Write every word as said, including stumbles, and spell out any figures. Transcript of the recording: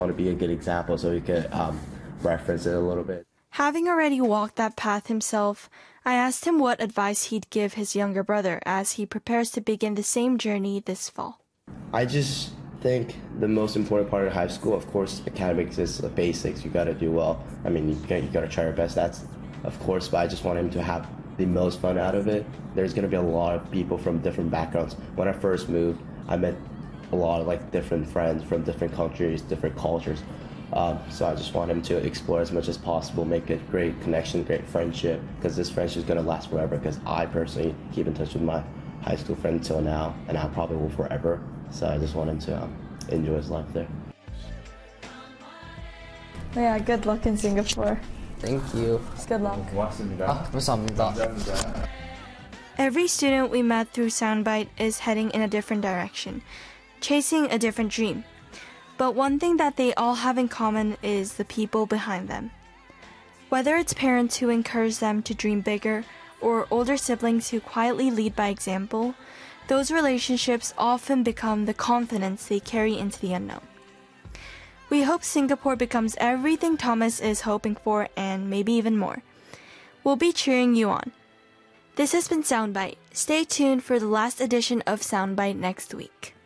want to be a good example so he could um, reference it a little bit. Having already walked that path himself, I asked him what advice he'd give his younger brother as he prepares to begin the same journey this fall. I just think the most important part of high school, of course, academics is the basics. You got to do well. I mean, you got, you got to try your best. That's, of course, but I just want him to have the most fun out of it. There's going to be a lot of people from different backgrounds. When I first moved, I met a lot of like different friends from different countries, different cultures. Um, so I just want him to explore as much as possible, make a great connection, great friendship, because this friendship is going to last forever, because I personally keep in touch with my high school friend until now, and I probably will forever. So I just want him to um, enjoy his life there. Yeah, good luck in Singapore. Thank you. Good luck. 아, 감사합니다. Every student we met through Soundbite is heading in a different direction, chasing a different dream. But one thing that they all have in common is the people behind them. Whether it's parents who encourage them to dream bigger or older siblings who quietly lead by example, those relationships often become the confidence they carry into the unknown. We hope Singapore becomes everything Thomas is hoping for and maybe even more. We'll be cheering you on. This has been Soundbite. Stay tuned for the last edition of Soundbite next week.